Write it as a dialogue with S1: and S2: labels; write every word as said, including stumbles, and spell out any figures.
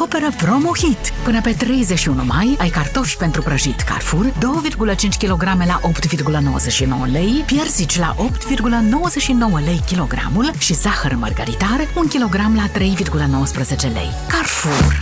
S1: descoperă Promo Hit. Până pe treizeci și unu mai ai cartofi pentru prăjit Carrefour doi virgulă cinci kilograme la opt virgulă nouăzeci și nouă lei, piersici la opt virgulă nouăzeci și nouă lei kilogramul și zahăr mărgăritar un kilogram la trei virgulă nouăsprezece lei. Carrefour.